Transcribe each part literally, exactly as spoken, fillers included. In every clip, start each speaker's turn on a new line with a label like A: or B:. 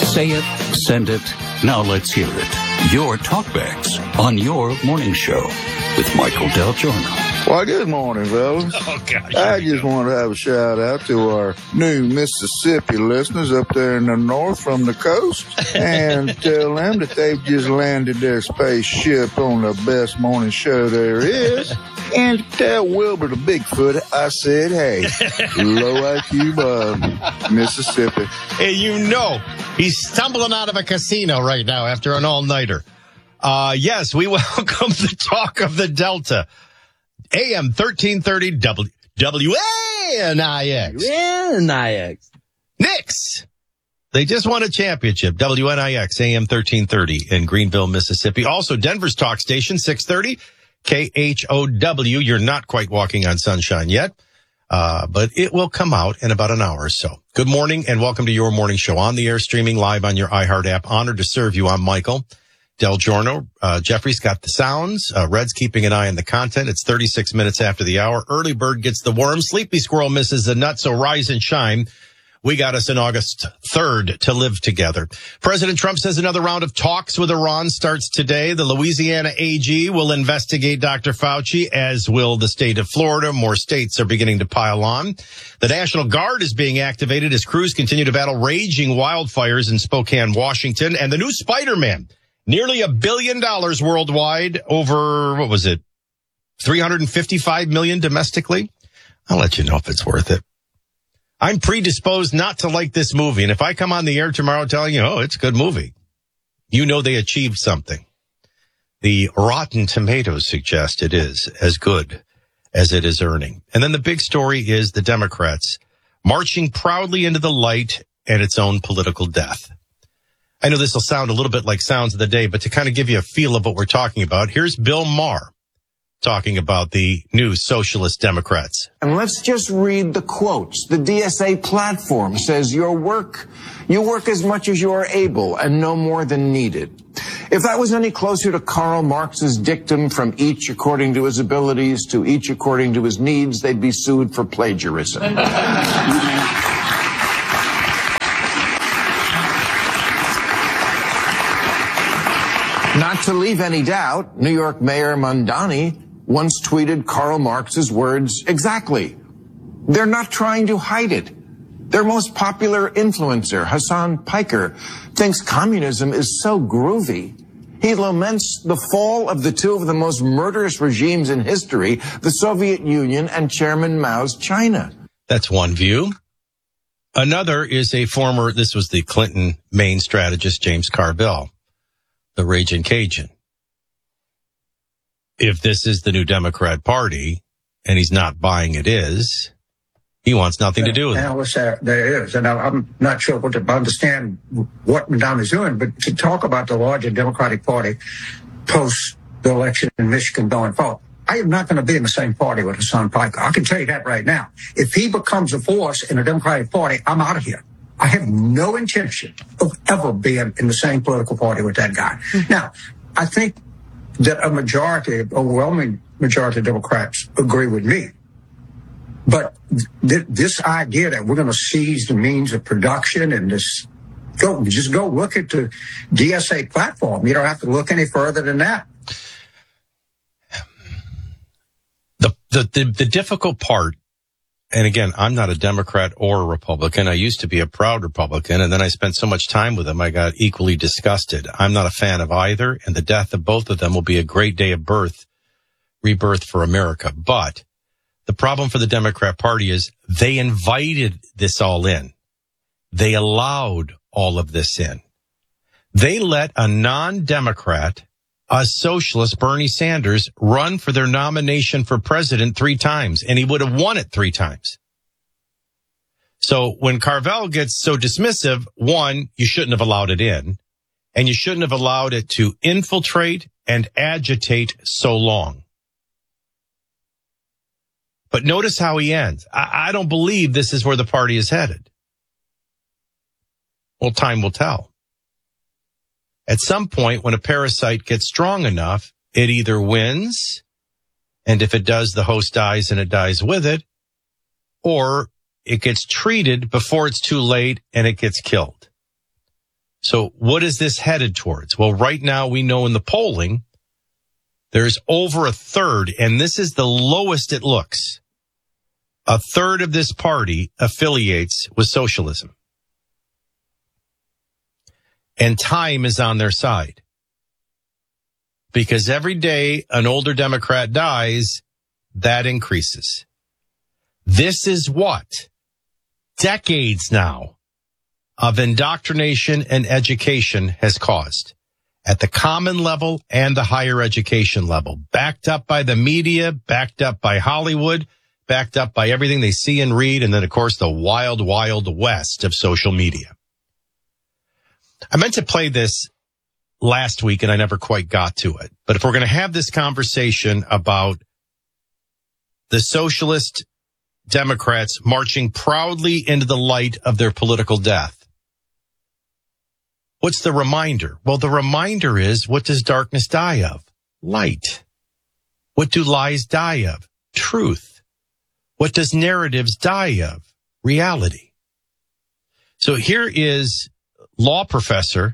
A: Say it, send it, now let's hear it. Your talkbacks on your morning show with Michael Del Giorno.
B: Well, good morning, fellas.
C: Oh, gosh.
B: I just want to have a shout out to our new Mississippi listeners up there in the north from the coast and tell them that they've just landed their spaceship on the best morning show there is. And tell Wilbur the Bigfoot I said, hey, low I Q Bob, Mississippi.
C: Hey, you know, he's stumbling out of a casino right now after an all-nighter. Uh, yes, we welcome the talk of the Delta. A M thirteen thirty W A N I X.
D: W A N I X.
C: Knicks. They just won a championship. W N I X, A M thirteen thirty in Greenville, Mississippi. Also, Denver's talk station, six thirty K H O W. You're not quite walking on sunshine yet, uh, but it will come out in about an hour or so. Good morning and welcome to your morning show on the air, streaming live on your iHeart app. Honored to serve you. I'm Michael Del Giorno. Uh, Jeffrey's got the sounds. Uh, Red's keeping an eye on the content. It's thirty-six minutes after the hour. Early bird gets the worm. Sleepy squirrel misses the nut. So rise and shine. We got us in August third to live together. President Trump says another round of talks with Iran starts today. The Louisiana A G will investigate Doctor Fauci, as will the state of Florida. More states are beginning to pile on. The National Guard is being activated as crews continue to battle raging wildfires in Spokane, Washington. And the new Spider-Man. Nearly a billion dollars worldwide, over, what was it, three hundred fifty-five million domestically? I'll let you know if it's worth it. I'm predisposed not to like this movie, and if I come on the air tomorrow telling you, oh, it's a good movie, you know they achieved something. The Rotten Tomatoes suggest it is as good as it is earning. And then the big story is the Democrats marching proudly into the light and its own political death. I know this will sound a little bit like Sounds of the Day, but to kind of give you a feel of what we're talking about, here's Bill Maher talking about the new Socialist Democrats.
E: And let's just read the quotes. The D S A platform says your work, you work as much as you are able and no more than needed. If that was any closer to Karl Marx's dictum, from each according to his abilities to each according to his needs, they'd be sued for plagiarism. Not to leave any doubt, New York Mayor Mamdani once tweeted Karl Marx's words exactly. They're not trying to hide it. Their most popular influencer, Hassan Piker, thinks communism is so groovy. He laments the fall of the two of the most murderous regimes in history, the Soviet Union and Chairman Mao's China.
C: That's one view. Another is a former, this was the Clinton main strategist, James Carville, the Raging Cajun. If this is the new Democrat Party, and he's not buying it is, he wants nothing to do with it.
F: Analysts, there, there is, and I'm not sure what to understand what Madonna is doing, but to talk about the larger Democratic Party post the election in Michigan going forward, I am not going to be in the same party with Hassan Piker. I can tell you that right now. If he becomes a force in the Democratic Party, I'm out of here. I have no intention of ever being in the same political party with that guy. Mm-hmm. Now, I think that a majority, overwhelming majority of Democrats agree with me. But th- this idea that we're going to seize the means of production and this, go just go look at the D S A platform. You don't have to look any further than that.
C: The the the, the difficult part. And again, I'm not a Democrat or a Republican. I used to be a proud Republican, and then I spent so much time with them, I got equally disgusted. I'm not a fan of either, and the death of both of them will be a great day of birth, rebirth for America. But the problem for the Democrat Party is they invited this all in. They allowed all of this in. They let a non-Democrat, a socialist, Bernie Sanders, run for their nomination for president three times, and he would have won it three times. So when Carville gets so dismissive, one, you shouldn't have allowed it in, and you shouldn't have allowed it to infiltrate and agitate so long. But notice how he ends. I, I don't believe this is where the party is headed. Well, time will tell. At some point, when a parasite gets strong enough, it either wins, and if it does, the host dies and it dies with it, or it gets treated before it's too late and it gets killed. So what is this headed towards? Well, right now we know in the polling, there's over a third, and this is the lowest it looks. A third of this party affiliates with socialism. And time is on their side. Because every day an older Democrat dies, that increases. This is what? Decades now of indoctrination and education has caused. At the common level and the higher education level. Backed up by the media, backed up by Hollywood, backed up by everything they see and read, and then, of course, the wild, wild west of social media. I meant to play this last week, and I never quite got to it. But if we're going to have this conversation about the socialist Democrats marching proudly into the light of their political death, what's the reminder? Well, the reminder is, what does darkness die of? Light. What do lies die of? Truth. What does narratives die of? Reality. So here is law professor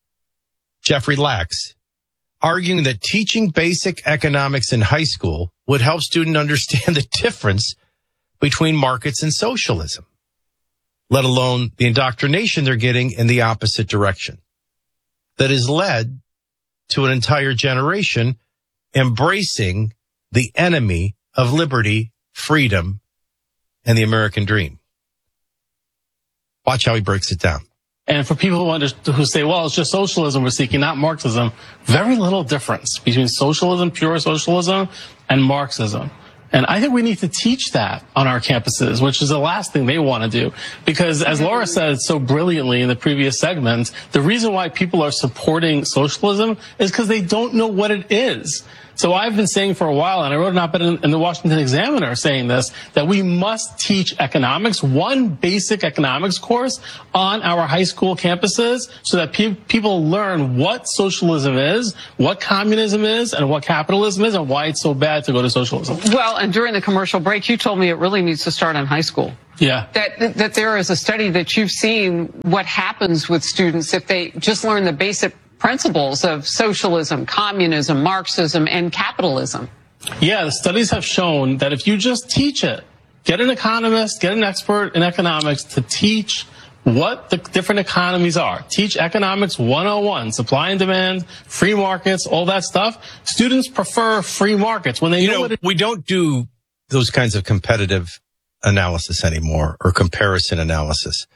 C: Jeffrey Lachs arguing that teaching basic economics in high school would help students understand the difference between markets and socialism, let alone the indoctrination they're getting in the opposite direction that has led to an entire generation embracing the enemy of liberty, freedom, and the American dream. Watch how he breaks it down.
D: And for people who, under, who say, well, it's just socialism we're seeking, not Marxism, very little difference between socialism, pure socialism, and Marxism. And I think we need to teach that on our campuses, which is the last thing they want to do. Because as Laura said so brilliantly in the previous segment, the reason why people are supporting socialism is because they don't know what it is. So I've been saying for a while, and I wrote an op-ed in, in the Washington Examiner saying this, that we must teach economics, one basic economics course on our high school campuses so that pe- people learn what socialism is, what communism is, and what capitalism is, and why it's so bad to go to socialism.
G: Well, and during the commercial break, you told me it really needs to start in high school.
D: Yeah.
G: That, that there is a study that you've seen what happens with students if they just learn the basic principles of socialism, communism, Marxism, and capitalism.
D: Yeah, the studies have shown that if you just teach it, get an economist, get an expert in economics to teach what the different economies are. Teach economics one oh one, supply and demand, free markets, all that stuff. Students prefer free markets when they
C: you
D: know,
C: know
D: what it
C: we don't do those kinds of competitive analysis anymore or comparison analysis.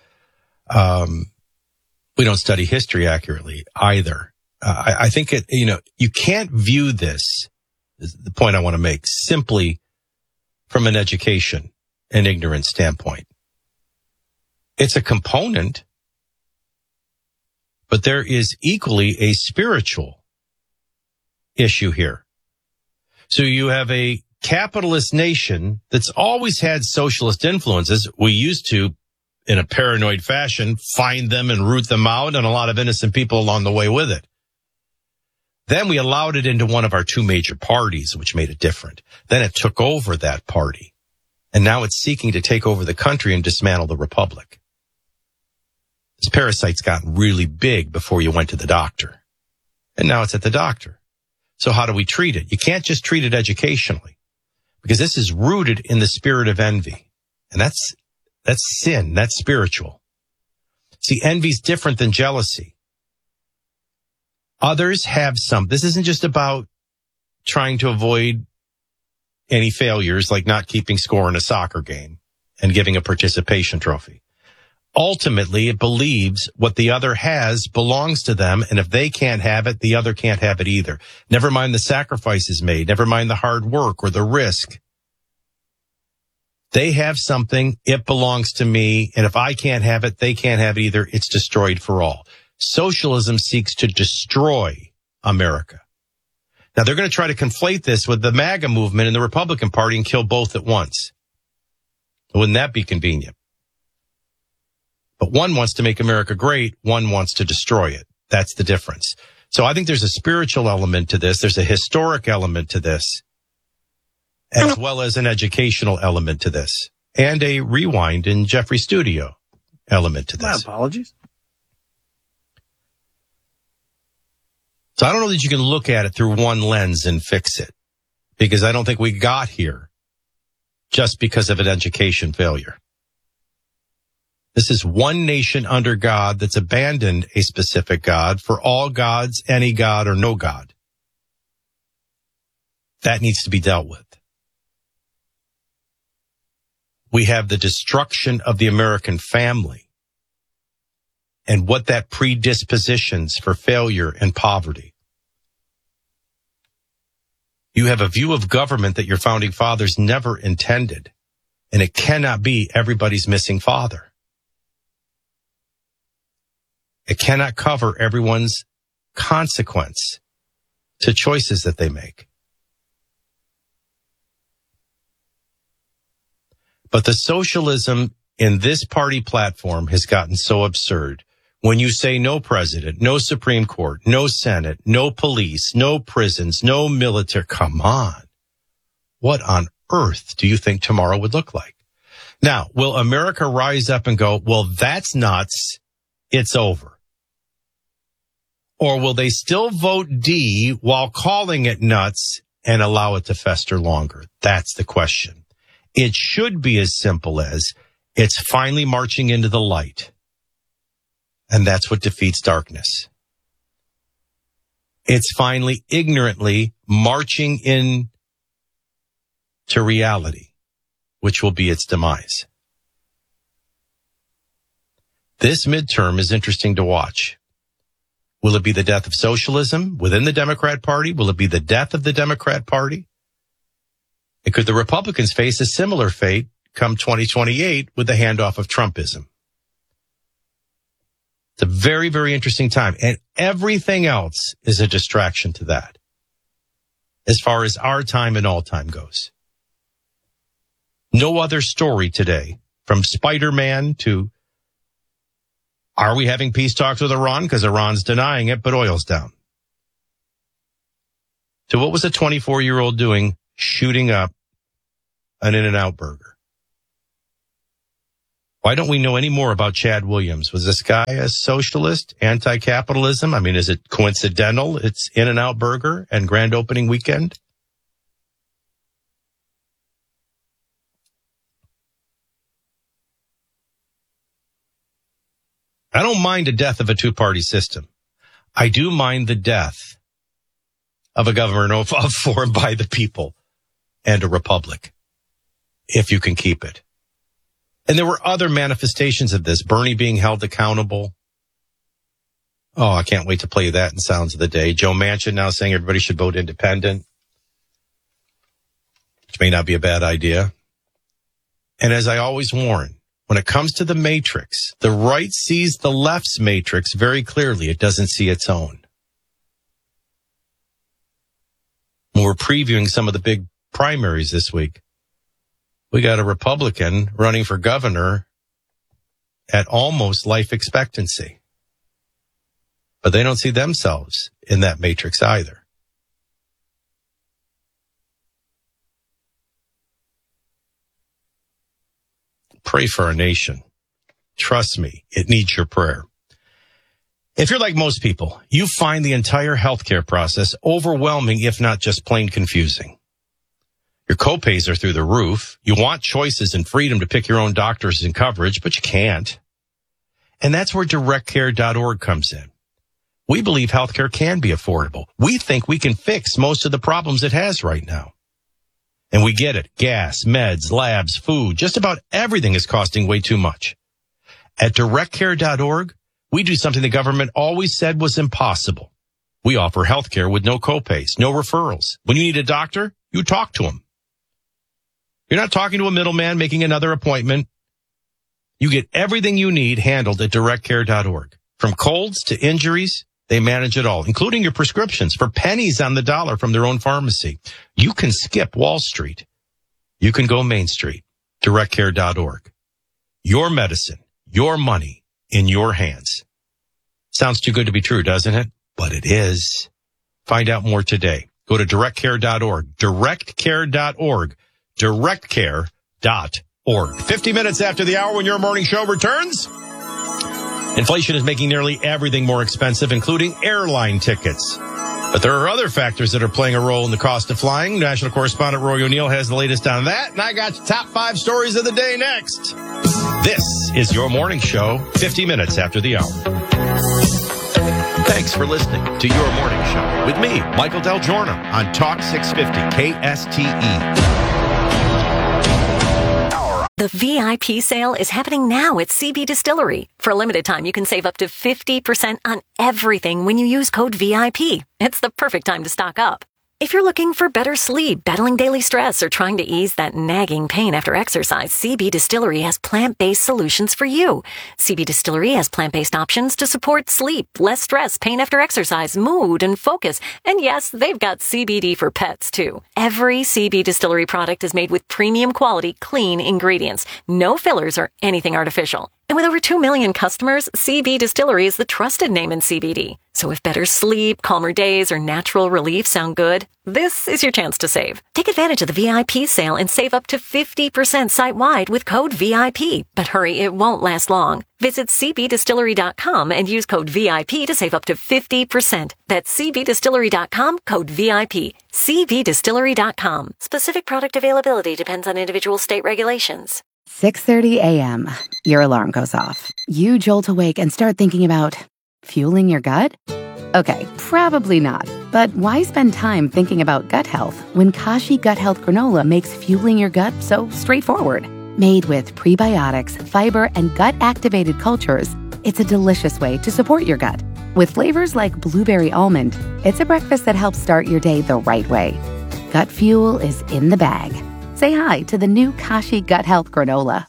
C: Um, We don't study history accurately either. Uh, I, I think it, you know, you can't view this, is the point I want to make, simply from an education and ignorance standpoint. It's a component, but there is equally a spiritual issue here. So you have a capitalist nation that's always had socialist influences. We used to, in a paranoid fashion, find them and root them out, and a lot of innocent people along the way with it. Then we allowed it into one of our two major parties, which made it different. Then it took over that party. And now it's seeking to take over the country and dismantle the republic. This parasite's gotten really big before you went to the doctor. And now it's at the doctor. So how do we treat it? You can't just treat it educationally, because this is rooted in the spirit of envy. And that's That's sin. That's spiritual. See, envy's different than jealousy. Others have some. This isn't just about trying to avoid any failures, like not keeping score in a soccer game and giving a participation trophy. Ultimately, it believes what the other has belongs to them, and if they can't have it, the other can't have it either. Never mind the sacrifices made. Never mind the hard work or the risk. They have something, it belongs to me, and if I can't have it, they can't have it either. It's destroyed for all. Socialism seeks to destroy America. Now, they're going to try to conflate this with the MAGA movement and the Republican Party and kill both at once. Wouldn't that be convenient? But one wants to make America great, one wants to destroy it. That's the difference. So I think there's a spiritual element to this. There's a historic element to this, as well as an educational element to this, and a rewind in Jeffrey's studio element to this.
H: My apologies.
C: So I don't know that you can look at it through one lens and fix it, because I don't think we got here just because of an education failure. This is one nation under God that's abandoned a specific God for all gods, any God, or no God. That needs to be dealt with. We have the destruction of the American family and what that predispositions for failure and poverty. You have a view of government that your founding fathers never intended, and it cannot be everybody's missing father. It cannot cover everyone's consequence to choices that they make. But the socialism in this party platform has gotten so absurd. When you say no president, no Supreme Court, no Senate, no police, no prisons, no military, come on. What on earth do you think tomorrow would look like? Now, will America rise up and go, well, that's nuts, it's over? Or will they still vote D while calling it nuts and allow it to fester longer? That's the question. It should be as simple as it's finally marching into the light. And that's what defeats darkness. It's finally ignorantly marching in to reality, which will be its demise. This midterm is interesting to watch. Will it be the death of socialism within the Democrat Party? Will it be the death of the Democrat Party? And could the Republicans face a similar fate come twenty twenty-eight with the handoff of Trumpism? It's a very, very interesting time. And everything else is a distraction to that, as far as our time and all time goes. No other story today, from Spider-Man to are we having peace talks with Iran? Because Iran's denying it, but oil's down. To what was a twenty-four-year-old doing shooting up an In-N-Out burger? Why don't we know any more about Chad Williams? Was this guy a socialist, anti-capitalism? I mean, is it coincidental it's In-N-Out burger and grand opening weekend? I don't mind the death of a two-party system. I do mind the death of a government of, for and by the people and a republic, if you can keep it. And there were other manifestations of this. Bernie being held accountable. Oh, I can't wait to play that in Sounds of the Day. Joe Manchin now saying everybody should vote independent, which may not be a bad idea. And as I always warn, when it comes to the matrix, the right sees the left's matrix very clearly. It doesn't see its own. When we're previewing some of the big primaries this week, we got a Republican running for governor at almost life expectancy. But they don't see themselves in that matrix either. Pray for our nation. Trust me, it needs your prayer. If you're like most people, you find the entire healthcare process overwhelming, if not just plain confusing. Your copays are through the roof. You want choices and freedom to pick your own doctors and coverage, but you can't. And that's where direct care dot org comes in. We believe healthcare can be affordable. We think we can fix most of the problems it has right now. And we get it. Gas, meds, labs, food, just about everything is costing way too much. At direct care dot org, we do something the government always said was impossible. We offer healthcare with no copays, no referrals. When you need a doctor, you talk to him. You're not talking to a middleman making another appointment. You get everything you need handled at direct care dot org. From colds to injuries, they manage it all, including your prescriptions for pennies on the dollar from their own pharmacy. You can skip Wall Street. You can go Main Street. direct care dot org. Your medicine, your money in your hands. Sounds too good to be true, doesn't it? But it is. Find out more today. Go to direct care dot org. direct care dot org. direct care dot org. fifty minutes after the hour when your morning show returns. Inflation is making nearly everything more expensive, including airline tickets. But there are other factors that are playing a role in the cost of flying. National correspondent Roy O'Neill has the latest on that. And I got your top five stories of the day next. This is your morning show, fifty minutes after the hour. Thanks for listening to Your Morning Show with me, Michael Del Giorno, on Talk six fifty K S T E.
H: The V I P sale is happening now at C B Distillery. For a limited time, you can save up to fifty percent on everything when you use code V I P. It's the perfect time to stock up. If you're looking for better sleep, battling daily stress, or trying to ease that nagging pain after exercise, C B Distillery has plant-based solutions for you. C B Distillery has plant-based options to support sleep, less stress, pain after exercise, mood, and focus. And yes, they've got C B D for pets, too. Every C B Distillery product is made with premium quality, clean ingredients. No fillers or anything artificial. And with over two million customers, C B Distillery is the trusted name in C B D. So if better sleep, calmer days, or natural relief sound good, this is your chance to save. Take advantage of the V I P sale and save up to fifty percent site-wide with code V I P. But hurry, it won't last long. Visit c b distillery dot com and use code V I P to save up to fifty percent. That's c b distillery dot com, code V I P. c b distillery dot com. Specific product availability depends on individual state regulations.
I: six thirty a.m. Your alarm goes off. You jolt awake and start thinking about fueling your gut? Okay, probably not. But why spend time thinking about gut health when Kashi Gut Health Granola makes fueling your gut so straightforward? Made with prebiotics, fiber, and gut-activated cultures, it's a delicious way to support your gut. With flavors like blueberry almond, it's a breakfast that helps start your day the right way. Gut fuel is in the bag. Say hi to the new Kashi Gut Health Granola.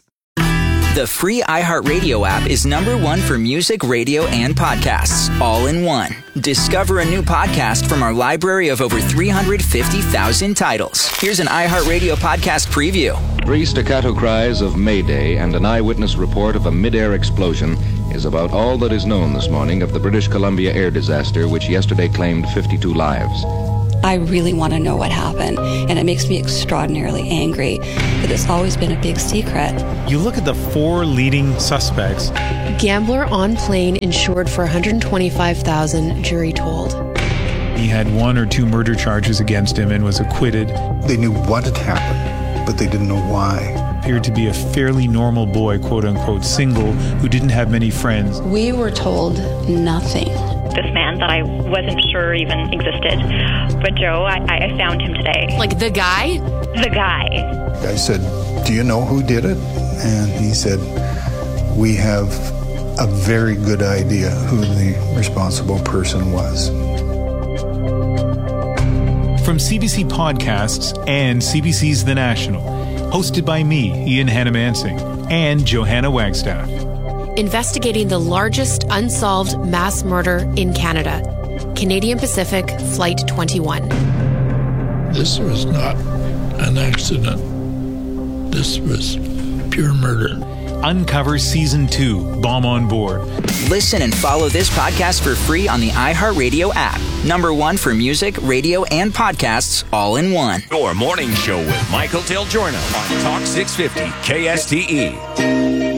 J: The free iHeartRadio app is number one for music, radio, and podcasts, all in one. Discover a new podcast from our library of over three hundred fifty thousand titles. Here's an iHeartRadio podcast preview.
K: Three staccato cries of Mayday and an eyewitness report of a mid-air explosion is about all that is known this morning of the British Columbia air disaster, which yesterday claimed fifty-two lives.
L: I really want to know what happened, and it makes me extraordinarily angry that it's always been a big secret.
M: You look at the four leading suspects.
N: Gambler on plane insured for one hundred twenty-five thousand dollars, jury told.
M: He had one or two murder charges against him and was acquitted.
O: They knew what had happened, but they didn't know why.
M: Appeared to be a fairly normal boy, quote-unquote, single, who didn't have many friends.
L: We were told nothing.
P: This man that I wasn't sure even existed. But Joe, I, I found him today.
N: Like the guy?
P: The guy.
O: I said, do you know who did it? And he said, we have a very good idea who the responsible person was.
M: From C B C Podcasts and C B C's The National, hosted by me, Ian Hannamansing, and Johanna Wagstaff.
N: Investigating the largest unsolved mass murder in Canada. Canadian Pacific Flight twenty-one.
Q: This was not an accident. This was pure murder.
M: Uncover Season two, Bomb on Board.
J: Listen and follow this podcast for free on the iHeartRadio app. Number one for music, radio, and podcasts, all in one.
R: Your morning show with Michael Del Giorno on Talk six fifty K S T E.